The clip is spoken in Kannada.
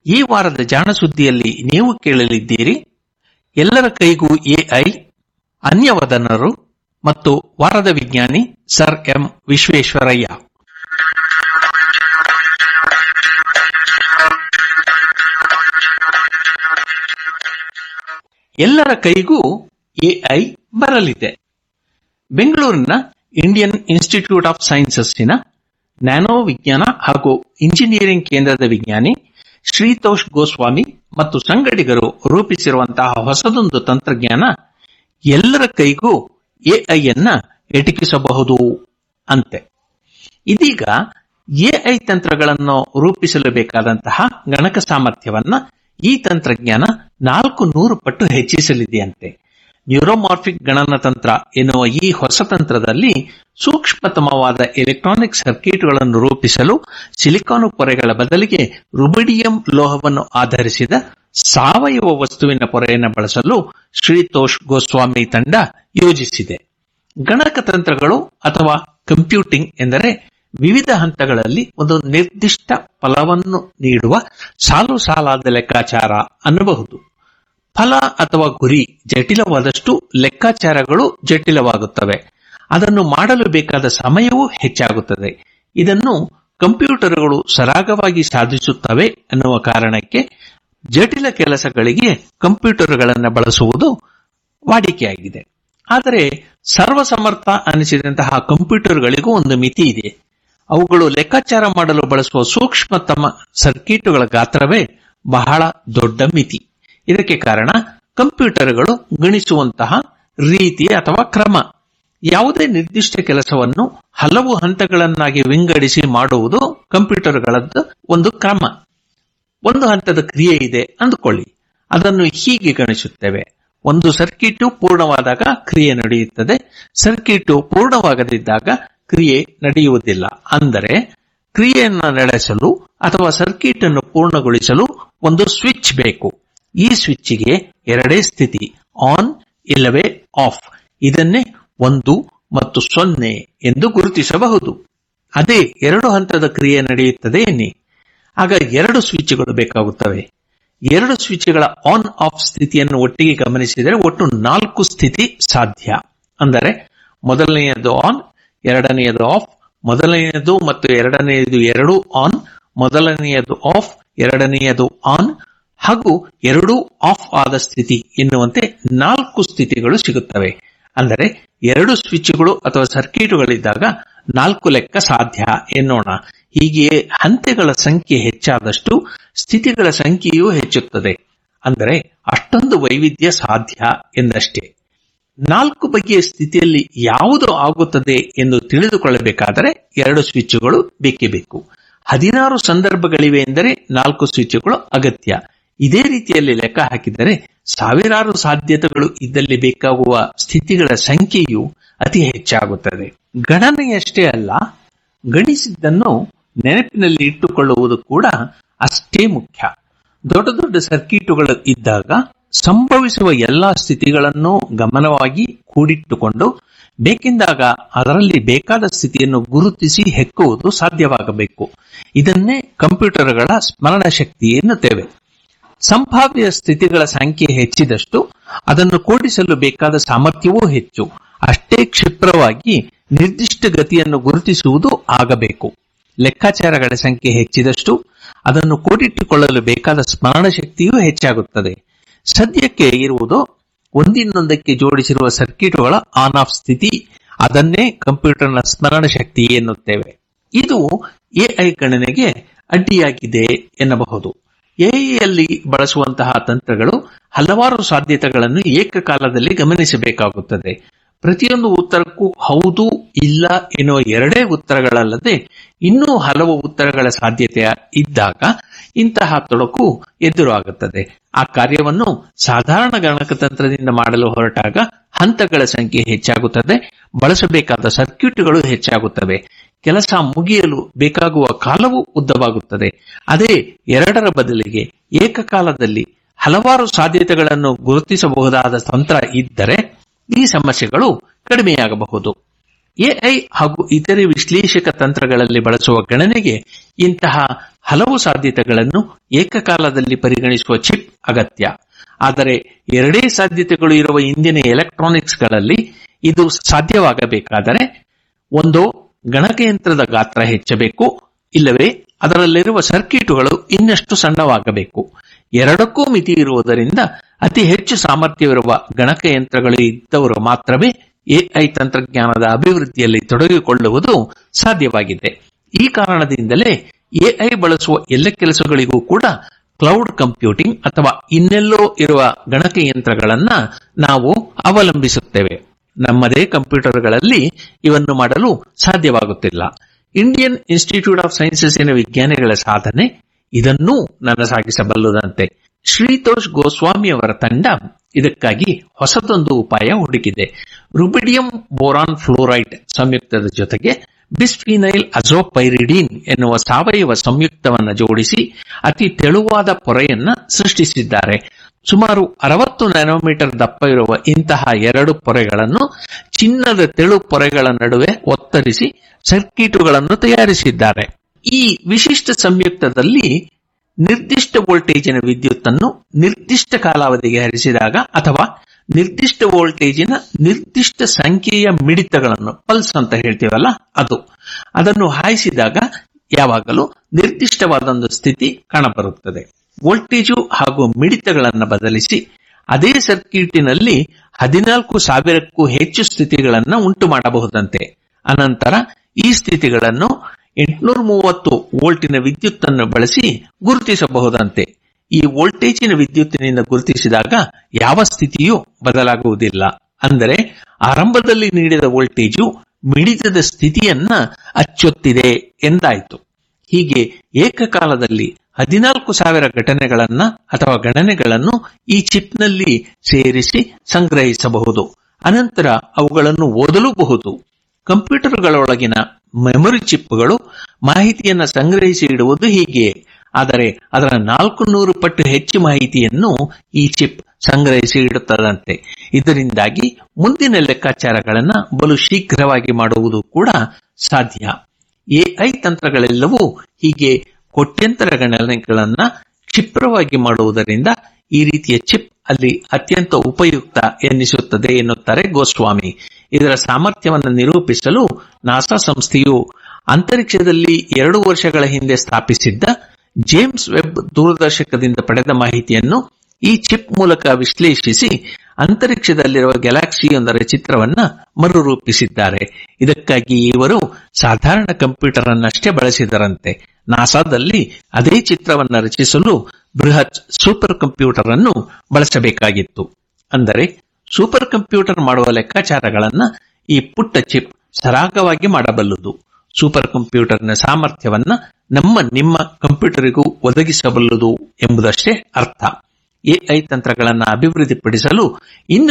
ಈ ವಾರದ ಜಾಣ ಸುದ್ದಿಯಲ್ಲಿ ನೀವು ಕೇಳಲಿದ್ದೀರಿ, ಎಲ್ಲರ ಕೈಗೂ ಎಐ, ಅನ್ಯವದನರು ಮತ್ತು ವಾರದ ವಿಜ್ಞಾನಿ ಸರ್ ಎಂ ವಿಶ್ವೇಶ್ವರಯ್ಯ. ಎಲ್ಲರ ಕೈಗೂ ಎಐ ಬರಲಿದೆ. ಬೆಂಗಳೂರಿನ ಇಂಡಿಯನ್ ಇನ್ಸ್ಟಿಟ್ಯೂಟ್ ಆಫ್ ಸೈನ್ಸಸ್ಸಿನ ನ್ಯಾನೋ ವಿಜ್ಞಾನ ಹಾಗೂ ಇಂಜಿನಿಯರಿಂಗ್ ಕೇಂದ್ರದ ವಿಜ್ಞಾನಿ ಶ್ರೀತೋಷ್ ಗೋಸ್ವಾಮಿ ಮತ್ತು ಸಂಗಡಿಗರು ರೂಪಿಸಿರುವಂತಹ ಹೊಸದೊಂದು ತಂತ್ರಜ್ಞಾನ ಎಲ್ಲರ ಕೈಗೂ ಎಐಯನ್ನ ಎಟಕಿಸಬಹುದು ಅಂತೆ. ಇದೀಗ ಎಐ ತಂತ್ರಗಳನ್ನು ರೂಪಿಸಲು ಬೇಕಾದಂತಹ ಗಣಕ ಸಾಮರ್ಥ್ಯವನ್ನ ಈ ತಂತ್ರಜ್ಞಾನ 400 ಪಟ್ಟು ಹೆಚ್ಚಿಸಲಿದೆಯಂತೆ. ನ್ಯೂರೋಮಾರ್ಫಿಕ್ ಗಣನತಂತ್ರ ಎನ್ನುವ ಈ ಹೊಸ ತಂತ್ರದಲ್ಲಿ ಸೂಕ್ಷ್ಮತಮವಾದ ಎಲೆಕ್ಟ್ರಾನಿಕ್ ಸರ್ಕ್ಯೂಟ್ಗಳನ್ನು ರೂಪಿಸಲು ಸಿಲಿಕಾನ್ ಪೊರೆಗಳ ಬದಲಿಗೆ ರುಬಿಡಿಯಂ ಲೋಹವನ್ನು ಆಧರಿಸಿದ ಸಾವಯವ ವಸ್ತುವಿನ ಪೊರೆಯನ್ನು ಬಳಸಲು ಶ್ರೀತೋಷ್ ಗೋಸ್ವಾಮಿ ತಂಡ ಯೋಜಿಸಿದೆ. ಗಣಕತಂತ್ರಗಳು ಅಥವಾ ಕಂಪ್ಯೂಟಿಂಗ್ ಎಂದರೆ ವಿವಿಧ ಹಂತಗಳಲ್ಲಿ ಒಂದು ನಿರ್ದಿಷ್ಟ ಫಲವನ್ನು ನೀಡುವ ಸಾಲು ಸಾಲಾದ ಲೆಕ್ಕಾಚಾರ ಅನ್ನಬಹುದು. ಫಲ ಅಥವಾ ಗುರಿ ಜಟಿಲವಾದಷ್ಟು ಲೆಕ್ಕಾಚಾರಗಳು ಜಟಿಲವಾಗುತ್ತವೆ. ಅದನ್ನು ಮಾಡಲು ಬೇಕಾದ ಸಮಯವೂ ಹೆಚ್ಚಾಗುತ್ತದೆ. ಇದನ್ನು ಕಂಪ್ಯೂಟರ್ಗಳು ಸರಾಗವಾಗಿ ಸಾಧಿಸುತ್ತವೆ ಎನ್ನುವ ಕಾರಣಕ್ಕೆ ಜಟಿಲ ಕೆಲಸಗಳಿಗೆ ಕಂಪ್ಯೂಟರ್ಗಳನ್ನು ಬಳಸುವುದು ವಾಡಿಕೆಯಾಗಿದೆ. ಆದರೆ ಸರ್ವಸಮರ್ಥ ಅನಿಸಿದಂತಹ ಕಂಪ್ಯೂಟರ್ಗಳಿಗೂ ಒಂದು ಮಿತಿ ಇದೆ. ಅವುಗಳು ಲೆಕ್ಕಾಚಾರ ಮಾಡಲು ಬಳಸುವ ಸೂಕ್ಷ್ಮತಮ ಸರ್ಕ್ಯೂಟ್ಗಳ ಗಾತ್ರವೇ ಬಹಳ ದೊಡ್ಡ ಮಿತಿ. ಇದಕ್ಕೆ ಕಾರಣ ಕಂಪ್ಯೂಟರ್ಗಳು ಗಣಿಸುವಂತಹ ರೀತಿ ಅಥವಾ ಕ್ರಮ. ಯಾವುದೇ ನಿರ್ದಿಷ್ಟ ಕೆಲಸವನ್ನು ಹಲವು ಹಂತಗಳನ್ನಾಗಿ ವಿಂಗಡಿಸಿ ಮಾಡುವುದು ಕಂಪ್ಯೂಟರ್ಗಳದ್ದು ಒಂದು ಕ್ರಮ. ಒಂದು ಹಂತದ ಕ್ರಿಯೆ ಇದೆ ಅಂದುಕೊಳ್ಳಿ. ಅದನ್ನು ಹೀಗೆ ಗಣಿಸುತ್ತೇವೆ. ಒಂದು ಸರ್ಕ್ಯೂಟ್ ಪೂರ್ಣವಾದಾಗ ಕ್ರಿಯೆ ನಡೆಯುತ್ತದೆ. ಸರ್ಕ್ಯೂಟ್ ಪೂರ್ಣವಾಗದಿದ್ದಾಗ ಕ್ರಿಯೆ ನಡೆಯುವುದಿಲ್ಲ. ಅಂದರೆ ಕ್ರಿಯೆಯನ್ನು ನಡೆಸಲು ಅಥವಾ ಸರ್ಕ್ಯೂಟ್ ಅನ್ನು ಪೂರ್ಣಗೊಳಿಸಲು ಒಂದು ಸ್ವಿಚ್ ಬೇಕು. ಈ ಸ್ವಿಚ್ಗೆ ಎರಡೇ ಸ್ಥಿತಿ, ಆನ್ ಇಲ್ಲವೇ ಆಫ್. ಇದನ್ನೇ 1 ಮತ್ತು 0 ಎಂದು ಗುರುತಿಸಬಹುದು. ಅದೇ 2 ಹಂತದ ಕ್ರಿಯೆ ನಡೆಯುತ್ತದೆ ಎನ್ನಿ. ಆಗ 2 ಸ್ವಿಚ್ಗಳು ಬೇಕಾಗುತ್ತವೆ. 2 ಸ್ವಿಚ್ಗಳ ಆನ್ ಆಫ್ ಸ್ಥಿತಿಯನ್ನು ಒಟ್ಟಿಗೆ ಗಮನಿಸಿದರೆ ಒಟ್ಟು 4 ಸ್ಥಿತಿ ಸಾಧ್ಯ. ಅಂದರೆ ಮೊದಲನೆಯದು ಆನ್, ಎರಡನೆಯದು ಆಫ್, ಮೊದಲನೆಯದು ಮತ್ತು ಎರಡನೆಯದು ಎರಡೂ ಆನ್, ಮೊದಲನೆಯದು ಆಫ್, ಎರಡನೆಯದು ಆನ್ ಹಾಗೂ ಎರಡೂ ಆಫ್ ಆದ ಸ್ಥಿತಿ ಎನ್ನುವಂತೆ 4 ಸ್ಥಿತಿಗಳು ಸಿಗುತ್ತವೆ. ಅಂದರೆ 2 ಸ್ವಿಚ್ಗಳು ಅಥವಾ ಸರ್ಕ್ಯೂಟ್ಗಳಿದ್ದಾಗ 4 ಲೆಕ್ಕ ಸಾಧ್ಯ ಎನ್ನೋಣ. ಹೀಗೆಯೇ ಹಂತಗಳ ಸಂಖ್ಯೆ ಹೆಚ್ಚಾದಷ್ಟು ಸ್ಥಿತಿಗಳ ಸಂಖ್ಯೆಯೂ ಹೆಚ್ಚುತ್ತದೆ. ಅಂದರೆ ಅಷ್ಟೊಂದು ವೈವಿಧ್ಯ ಸಾಧ್ಯ ಎಂದಷ್ಟೇ. 4 ಬಗೆಯ ಸ್ಥಿತಿಯಲ್ಲಿ ಯಾವುದು ಆಗುತ್ತದೆ ಎಂದು ತಿಳಿದುಕೊಳ್ಳಬೇಕಾದರೆ 2 ಸ್ವಿಚ್ಗಳು ಬೇಕೇ ಬೇಕು. 16 ಸಂದರ್ಭಗಳಿವೆ ಎಂದರೆ 4 ಸ್ವಿಚ್ಗಳು ಅಗತ್ಯ. ಇದೇ ರೀತಿಯಲ್ಲಿ ಲೆಕ್ಕ ಹಾಕಿದರೆ ಸಾವಿರಾರು ಸಾಧ್ಯತೆಗಳು ಇದ್ದಲ್ಲಿ ಬೇಕಾಗುವ ಸ್ಥಿತಿಗಳ ಸಂಖ್ಯೆಯು ಅತಿ ಹೆಚ್ಚಾಗುತ್ತದೆ. ಗಣನೆಯಷ್ಟೇ ಅಲ್ಲ, ಗಣಿಸಿದ್ದನ್ನು ನೆನಪಿನಲ್ಲಿ ಇಟ್ಟುಕೊಳ್ಳುವುದು ಕೂಡ ಅಷ್ಟೇ ಮುಖ್ಯ. ದೊಡ್ಡ ದೊಡ್ಡ ಸರ್ಕ್ಯೂಟುಗಳು ಇದ್ದಾಗ ಸಂಭವಿಸುವ ಎಲ್ಲಾ ಸ್ಥಿತಿಗಳನ್ನು ಗಮನವಾಗಿ ಕೂಡಿಟ್ಟುಕೊಂಡು ಬೇಕೆಂದಾಗ ಅದರಲ್ಲಿ ಬೇಕಾದ ಸ್ಥಿತಿಯನ್ನು ಗುರುತಿಸಿ ಹೆಕ್ಕುವುದು ಸಾಧ್ಯವಾಗಬೇಕು. ಇದನ್ನೇ ಕಂಪ್ಯೂಟರ್ಗಳ ಸ್ಮರಣ ಶಕ್ತಿ ಎನ್ನುತ್ತೇವೆ. ಸಂಭಾವ್ಯ ಸ್ಥಿತಿಗಳ ಸಂಖ್ಯೆ ಹೆಚ್ಚಿದಷ್ಟು ಅದನ್ನು ಕೂಡಿಸಲು ಬೇಕಾದ ಸಾಮರ್ಥ್ಯವೂ ಹೆಚ್ಚು. ಅಷ್ಟೇ ಕ್ಷಿಪ್ರವಾಗಿ ನಿರ್ದಿಷ್ಟ ಗತಿಯನ್ನು ಗುರುತಿಸುವುದು ಆಗಬೇಕು. ಲೆಕ್ಕಾಚಾರಗಳ ಸಂಖ್ಯೆ ಹೆಚ್ಚಿದಷ್ಟು ಅದನ್ನು ಕೂಡಿಟ್ಟುಕೊಳ್ಳಲು ಬೇಕಾದ ಸ್ಮರಣ ಶಕ್ತಿಯೂ ಹೆಚ್ಚಾಗುತ್ತದೆ. ಸದ್ಯಕ್ಕೆ ಇರುವುದು ಒಂದಿನೊಂದಕ್ಕೆ ಜೋಡಿಸಿರುವ ಸರ್ಕ್ಯೂಟ್ಗಳ ಆನ್ ಆಫ್ ಸ್ಥಿತಿ. ಅದನ್ನೇ ಕಂಪ್ಯೂಟರ್ನ ಸ್ಮರಣ ಶಕ್ತಿ ಎನ್ನುತ್ತೇವೆ. ಇದು ಎಐ ಗಣನೆಗೆ ಅಡ್ಡಿಯಾಗಿದೆ ಎನ್ನಬಹುದು. ಎಐಯಲ್ಲಿ ಬಳಸುವಂತಹ ತಂತ್ರಗಳು ಹಲವಾರು ಸಾಧ್ಯತೆಗಳನ್ನು ಏಕಕಾಲದಲ್ಲಿ ಗಮನಿಸಬೇಕಾಗುತ್ತದೆ. ಪ್ರತಿಯೊಂದು ಉತ್ತರಕ್ಕೂ ಹೌದು ಇಲ್ಲ ಎನ್ನುವ 2 ಉತ್ತರಗಳಲ್ಲದೆ ಇನ್ನೂ ಹಲವು ಉತ್ತರಗಳ ಸಾಧ್ಯತೆ ಇದ್ದಾಗ ಇಂತಹ ತೊಡಕು ಎದುರಾಗುತ್ತದೆ. ಆ ಕಾರ್ಯವನ್ನು ಸಾಧಾರಣ ಗಣಕತಂತ್ರದಿಂದ ಮಾಡಲು ಹೊರಟಾಗ ಹಂತಗಳ ಸಂಖ್ಯೆ ಹೆಚ್ಚಾಗುತ್ತದೆ, ಬಳಸಬೇಕಾದ ಸರ್ಕ್ಯೂಟ್ಗಳು ಹೆಚ್ಚಾಗುತ್ತವೆ, ಕೆಲಸ ಮುಗಿಯಲು ಬೇಕಾಗುವ ಕಾಲವೂ ಉದ್ದವಾಗುತ್ತದೆ. ಅದೇ 2ರ ಬದಲಿಗೆ ಏಕಕಾಲದಲ್ಲಿ ಹಲವಾರು ಸಾಧ್ಯತೆಗಳನ್ನು ಗುರುತಿಸಬಹುದಾದ ತಂತ್ರ ಇದ್ದರೆ ಈ ಸಮಸ್ಯೆಗಳು ಕಡಿಮೆಯಾಗಬಹುದು. ಎಐ ಹಾಗೂ ಇತರೆ ವಿಶ್ಲೇಷಕ ತಂತ್ರಗಳಲ್ಲಿ ಬಳಸುವ ಗಣನೆಗೆ ಇಂತಹ ಹಲವು ಸಾಧ್ಯತೆಗಳನ್ನು ಏಕಕಾಲದಲ್ಲಿ ಪರಿಗಣಿಸುವ ಚಿಪ್ ಅಗತ್ಯ. ಆದರೆ ಎರಡೇ ಸಾಧ್ಯತೆಗಳು ಇರುವ ಇಂದಿನ ಎಲೆಕ್ಟ್ರಾನಿಕ್ಸ್ಗಳಲ್ಲಿ ಇದು ಸಾಧ್ಯವಾಗಬೇಕಾದರೆ ಒಂದೋ ಗಣಕಯಂತ್ರದ ಗಾತ್ರ ಹೆಚ್ಚಬೇಕು, ಇಲ್ಲವೇ ಅದರಲ್ಲಿರುವ ಸರ್ಕ್ಯೂಟ್ಗಳು ಇನ್ನಷ್ಟು ಸಣ್ಣವಾಗಬೇಕು. ಎರಡಕ್ಕೂ ಮಿತಿ ಇರುವುದರಿಂದ ಅತಿ ಹೆಚ್ಚು ಸಾಮರ್ಥ್ಯವಿರುವ ಗಣಕಯಂತ್ರಗಳು ಇದ್ದವರು ಮಾತ್ರವೇ ಎಐ ತಂತ್ರಜ್ಞಾನದ ಅಭಿವೃದ್ಧಿಯಲ್ಲಿ ತೊಡಗಿಕೊಳ್ಳುವುದು ಸಾಧ್ಯವಾಗಿದೆ. ಈ ಕಾರಣದಿಂದಲೇ ಎಐ ಬಳಸುವ ಎಲ್ಲ ಕೆಲಸಗಳಿಗೂ ಕೂಡ ಕ್ಲೌಡ್ ಕಂಪ್ಯೂಟಿಂಗ್ ಅಥವಾ ಇನ್ನೆಲ್ಲೋ ಇರುವ ಗಣಕಯಂತ್ರಗಳನ್ನ ನಾವು ಅವಲಂಬಿಸುತ್ತೇವೆ. ನಮ್ಮದೇ ಕಂಪ್ಯೂಟರ್ಗಳಲ್ಲಿ ಇವನ್ನು ಮಾಡಲು ಸಾಧ್ಯವಾಗುತ್ತಿಲ್ಲ. ಇಂಡಿಯನ್ ಇನ್ಸ್ಟಿಟ್ಯೂಟ್ ಆಫ್ ಸೈನ್ಸಸ್ಸಿನ ವಿಜ್ಞಾನಿಗಳ ಸಾಧನೆ ಇದನ್ನೂ ನನಸಾಗಿಸಬಲ್ಲದಂತೆ. ಶ್ರೀತೋಷ್ ಗೋಸ್ವಾಮಿ ಅವರ ತಂಡ ಇದಕ್ಕಾಗಿ ಹೊಸದೊಂದು ಉಪಾಯ ಹುಡುಕಿದೆ. ರುಬಿಡಿಯಂ ಬೋರಾನ್ ಫ್ಲೋರೈಡ್ ಸಂಯುಕ್ತದ ಜೊತೆಗೆ ಬಿಸ್ಫಿನೈಲ್ ಅಜೋಪೈರಿಡೀನ್ ಎನ್ನುವ ಸಾವಯವ ಸಂಯುಕ್ತವನ್ನು ಜೋಡಿಸಿ ಅತಿ ತೆಳುವಾದ ಪೊರೆಯನ್ನ ಸೃಷ್ಟಿಸಿದ್ದಾರೆ. ಸುಮಾರು 60 ನ್ಯಾನೋಮೀಟರ್ ದಪ್ಪ ಇರುವ ಇಂತಹ ಎರಡು ಪೊರೆಗಳನ್ನು ಚಿನ್ನದ ತೆಳು ಪೊರೆಗಳ ನಡುವೆ ಒತ್ತರಿಸಿ ಸರ್ಕ್ಯೂಟ್ಗಳನ್ನು ತಯಾರಿಸಿದ್ದಾರೆ. ಈ ವಿಶಿಷ್ಟ ಸಂಯುಕ್ತದಲ್ಲಿ ನಿರ್ದಿಷ್ಟ ವೋಲ್ಟೇಜಿನ ವಿದ್ಯುತ್ತನ್ನು ನಿರ್ದಿಷ್ಟ ಕಾಲಾವಧಿಗೆ ಹರಿಸಿದಾಗ ಅಥವಾ ನಿರ್ದಿಷ್ಟ ವೋಲ್ಟೇಜಿನ ನಿರ್ದಿಷ್ಟ ಸಂಖ್ಯೆಯ ಮಿಡಿತಗಳನ್ನು, ಪಲ್ಸ್ ಅಂತ ಹೇಳ್ತೀವಲ್ಲ, ಅದನ್ನು ಹಾಯಿಸಿದಾಗ ಯಾವಾಗಲೂ ನಿರ್ದಿಷ್ಟವಾದೊಂದು ಸ್ಥಿತಿ ಕಾಣಬರುತ್ತದೆ. ವೋಲ್ಟೇಜು ಹಾಗೂ ಮಿಡಿತಗಳನ್ನು ಬದಲಿಸಿ ಅದೇ ಸರ್ಕ್ಯೂಟಿನಲ್ಲಿ 14,000ಕ್ಕೂ ಹೆಚ್ಚು ಸ್ಥಿತಿಗಳನ್ನು ಉಂಟು ಮಾಡಬಹುದಂತೆ. ಅನಂತರ ಈ ಸ್ಥಿತಿಗಳನ್ನು 830 ವೋಲ್ಟಿನ ವಿದ್ಯುತ್ತನ್ನು ಬಳಸಿ ಗುರುತಿಸಬಹುದಂತೆ. ಈ ವೋಲ್ಟೇಜಿನ ವಿದ್ಯುತ್ತಿನಿಂದ ಗುರುತಿಸಿದಾಗ ಯಾವ ಸ್ಥಿತಿಯೂ ಬದಲಾಗುವುದಿಲ್ಲ. ಅಂದರೆ ಆರಂಭದಲ್ಲಿ ನೀಡಿದ ವೋಲ್ಟೇಜು ಮಿಡಿತದ ಸ್ಥಿತಿಯನ್ನ ಅಚ್ಚೊತ್ತಿದೆ ಎಂದಾಯಿತು. ಹೀಗೆ ಏಕಕಾಲದಲ್ಲಿ 14,000 ಘಟನೆಗಳನ್ನ ಅಥವಾ ಗಣನೆಗಳನ್ನು ಈ ಚಿಪ್ನಲ್ಲಿ ಸೇರಿಸಿ ಸಂಗ್ರಹಿಸಬಹುದು. ಅನಂತರ ಅವುಗಳನ್ನು ಓದಲೂಬಹುದು. ಕಂಪ್ಯೂಟರ್ಗಳೊಳಗಿನ ಮೆಮೊರಿ ಚಿಪ್ಗಳು ಮಾಹಿತಿಯನ್ನು ಸಂಗ್ರಹಿಸಿ ಇಡುವುದು ಹೀಗೆ. ಆದರೆ ಅದರ 400 ಪಟ್ಟು ಹೆಚ್ಚು ಮಾಹಿತಿಯನ್ನು ಈ ಚಿಪ್ ಸಂಗ್ರಹಿಸಿ ಇಡುತ್ತದಂತೆ. ಇದರಿಂದಾಗಿ ಮುಂದಿನ ಲೆಕ್ಕಾಚಾರಗಳನ್ನು ಬಲು ಶೀಘ್ರವಾಗಿ ಮಾಡುವುದು ಕೂಡ ಸಾಧ್ಯ. ಎಐ ತಂತ್ರಗಳೆಲ್ಲವೂ ಹೀಗೆ ಕೋಟ್ಯಂತರ ಗಣನೆಗಳನ್ನ ಕ್ಷಿಪ್ರವಾಗಿ ಮಾಡುವುದರಿಂದ ಈ ರೀತಿಯ ಚಿಪ್ ಅಲ್ಲಿ ಅತ್ಯಂತ ಉಪಯುಕ್ತ ಎನ್ನಿಸುತ್ತದೆ ಎನ್ನುತ್ತಾರೆ ಗೋಸ್ವಾಮಿ. ಇದರ ಸಾಮರ್ಥ್ಯವನ್ನು ನಿರೂಪಿಸಲು ನಾಸಾ ಸಂಸ್ಥೆಯು ಅಂತರಿಕ್ಷದಲ್ಲಿ 2 ವರ್ಷಗಳ ಹಿಂದೆ ಸ್ಥಾಪಿಸಿದ್ದ ಜೇಮ್ಸ್ ವೆಬ್ ದೂರದರ್ಶಕದಿಂದ ಪಡೆದ ಮಾಹಿತಿಯನ್ನು ಈ ಚಿಪ್ ಮೂಲಕ ವಿಶ್ಲೇಷಿಸಿ ಅಂತರಿಕ್ಷದಲ್ಲಿರುವ ಗ್ಯಾಲಕ್ಸಿಯೊಂದರ ಚಿತ್ರವನ್ನ ಮರುರೂಪಿಸಿದ್ದಾರೆ. ಇದಕ್ಕಾಗಿ ಇವರು ಸಾಧಾರಣ ಕಂಪ್ಯೂಟರ್ ಅನ್ನಷ್ಟೇ ಬಳಸಿದರಂತೆ. ನಾಸಾದಲ್ಲಿ ಅದೇ ಚಿತ್ರವನ್ನು ರಚಿಸಲು ಬೃಹತ್ ಸೂಪರ್ ಕಂಪ್ಯೂಟರ್ ಅನ್ನು ಬಳಸಬೇಕಾಗಿತ್ತು. ಅಂದರೆ ಸೂಪರ್ ಕಂಪ್ಯೂಟರ್ ಮಾಡುವ ಲೆಕ್ಕಾಚಾರಗಳನ್ನ ಈ ಪುಟ್ಟ ಚಿಪ್ ಸರಾಗವಾಗಿ ಮಾಡಬಲ್ಲುದು. ಸೂಪರ್ ಕಂಪ್ಯೂಟರ್ನ ಸಾಮರ್ಥ್ಯವನ್ನ ನಿಮ್ಮ ಕಂಪ್ಯೂಟರಿಗೂ ಒದಗಿಸಬಲ್ಲುದು ಎಂಬುದಷ್ಟೇ ಅರ್ಥ. ಎಐ ತಂತ್ರಗಳನ್ನು ಅಭಿವೃದ್ಧಿಪಡಿಸಲು ಇನ್ನು